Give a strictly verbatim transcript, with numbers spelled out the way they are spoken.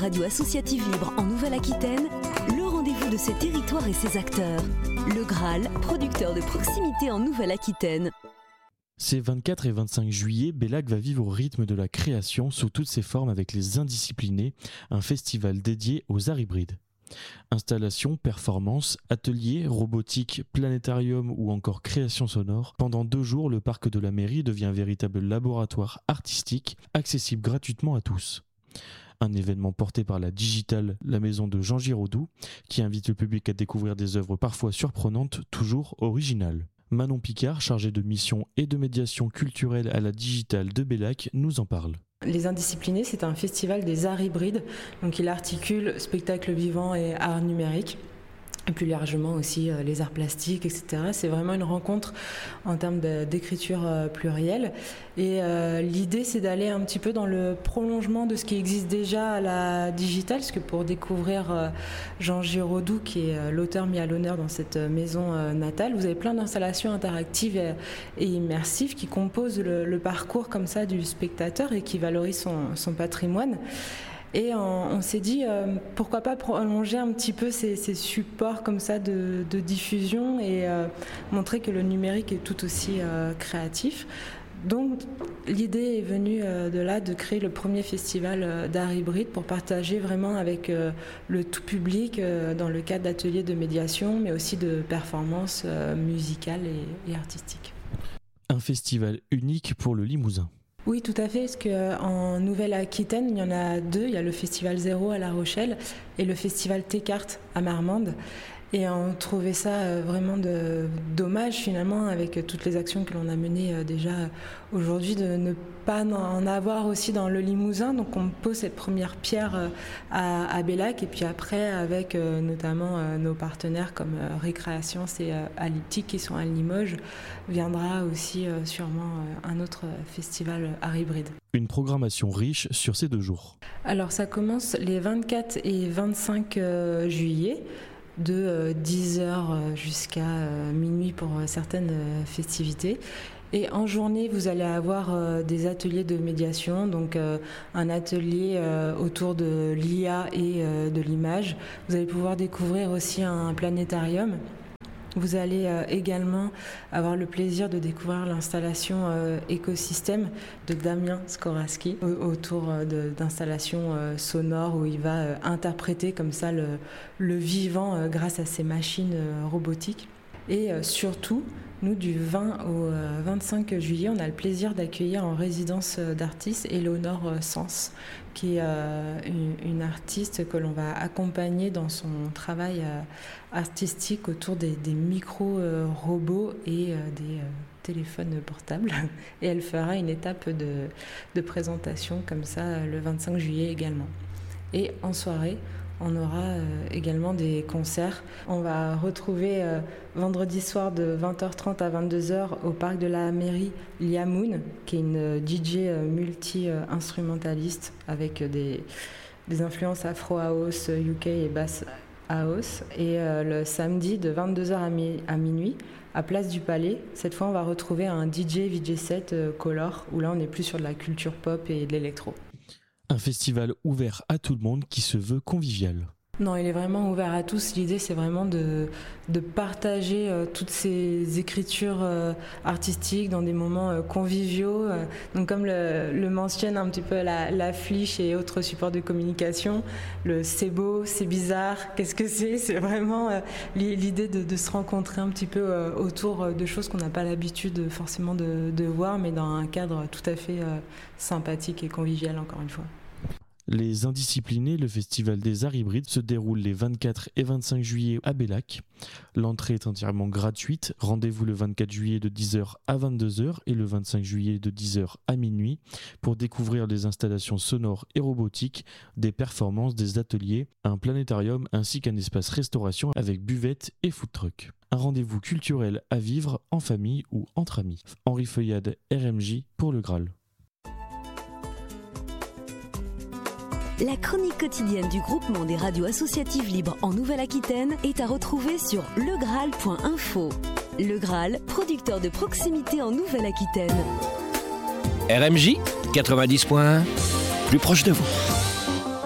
radios associatives libres en Nouvelle-Aquitaine, le rendez-vous de ces territoires et ses acteurs. Le Graal, producteur de proximité en Nouvelle-Aquitaine. Ces vingt-quatre et vingt-cinq juillet, Bellac va vivre au rythme de la création sous toutes ses formes avec les Indisciplinés, un festival dédié aux arts hybrides. Installations, performances, ateliers, robotique, planétarium ou encore création sonore, pendant deux jours, le parc de la mairie devient un véritable laboratoire artistique, accessible gratuitement à tous. Un événement porté par la Digitale, la maison de Jean Giraudoux, qui invite le public à découvrir des œuvres parfois surprenantes, toujours originales. Manon Picard, chargée de mission et de médiation culturelle à la Digitale de Bellac, nous en parle. Les Indisciplinés, c'est un festival des arts hybrides, donc il articule spectacle vivant et art numérique. Et plus largement aussi euh, les arts plastiques, et cetera. C'est vraiment une rencontre en termes de, d'écriture euh, plurielle. Et euh, l'idée, c'est d'aller un petit peu dans le prolongement de ce qui existe déjà à la Digitale, parce que pour découvrir euh, Jean Giraudoux, qui est euh, l'auteur mis à l'honneur dans cette maison euh, natale, vous avez plein d'installations interactives et, et immersives qui composent le, le parcours comme ça du spectateur et qui valorisent son, son patrimoine. Et on, on s'est dit, euh, pourquoi pas prolonger un petit peu ces, ces supports comme ça de, de diffusion et euh, montrer que le numérique est tout aussi euh, créatif. Donc l'idée est venue euh, de là de créer le premier festival euh, d'art hybride pour partager vraiment avec euh, le tout public euh, dans le cadre d'ateliers de médiation, mais aussi de performances euh, musicales et, et artistiques. Un festival unique pour le Limousin. Oui, tout à fait, parce qu'en Nouvelle-Aquitaine, il y en a deux. Il y a le Festival Zéro à La Rochelle et le Festival T-Carte à Marmande. Et on trouvait ça vraiment de, dommage finalement, avec toutes les actions que l'on a menées déjà aujourd'hui, de ne pas en avoir aussi dans le Limousin. Donc on pose cette première pierre à, à Bellac, et puis après avec notamment nos partenaires comme Récréation et Alyptique qui sont à Limoges, viendra aussi sûrement un autre festival art hybride. Une programmation riche sur ces deux jours. Alors ça commence les vingt-quatre et vingt-cinq juillet. De dix heures jusqu'à minuit pour certaines festivités. Et en journée, vous allez avoir des ateliers de médiation, donc un atelier autour de l'I A et de l'image. Vous allez pouvoir découvrir aussi un planétarium. Vous allez euh, également avoir le plaisir de découvrir l'installation euh, écosystème de Damien Skoraski au- autour euh, de, d'installations euh, sonores où il va euh, interpréter comme ça le, le vivant euh, grâce à ces machines euh, robotiques. Et euh, surtout, nous, du vingt au euh, vingt-cinq juillet, on a le plaisir d'accueillir en résidence d'artiste Éléonore euh, Sens, qui est euh, une, une artiste que l'on va accompagner dans son travail euh, artistique autour des, des micro-robots euh, et euh, des euh, téléphones portables. Et elle fera une étape de, de présentation comme ça euh, le vingt-cinq juillet également. Et en soirée, on aura euh, également des concerts. On va retrouver euh, vendredi soir de vingt heures trente à vingt-deux heures au parc de la mairie Lia Moon, qui est une D J euh, multi-instrumentaliste avec euh, des, des influences Afro House, U K et Bass House. Et euh, le samedi de vingt-deux heures à, mi- à minuit, à Place du Palais, cette fois on va retrouver un D J V J set euh, color, où là on est plus sur de la culture pop et de l'électro. Un festival ouvert à tout le monde qui se veut convivial. Non, il est vraiment ouvert à tous. L'idée, c'est vraiment de, de partager euh, toutes ces écritures euh, artistiques dans des moments euh, conviviaux. Euh, donc, comme le, le mentionne un petit peu la, l'affiche et autres supports de communication, le c'est beau, c'est bizarre, qu'est-ce que c'est ? C'est vraiment euh, l'idée de, de se rencontrer un petit peu euh, autour de choses qu'on n'a pas l'habitude forcément de, de voir, mais dans un cadre tout à fait euh, sympathique et convivial, encore une fois. Les Indisciplinés, le festival des arts hybrides, se déroule les vingt-quatre et vingt-cinq juillet à Bellac. L'entrée est entièrement gratuite. Rendez-vous le vingt-quatre juillet de dix heures à vingt-deux heures et le vingt-cinq juillet de dix heures à minuit pour découvrir des installations sonores et robotiques, des performances, des ateliers, un planétarium ainsi qu'un espace restauration avec buvette et food truck. Un rendez-vous culturel à vivre en famille ou entre amis. Henri Feuillade, R M J pour le Graal. La chronique quotidienne du groupement des radios associatives libres en Nouvelle-Aquitaine est à retrouver sur le graal point info. Le Graal, producteur de proximité en Nouvelle-Aquitaine. R M J quatre-vingt-dix point un, plus proche de vous.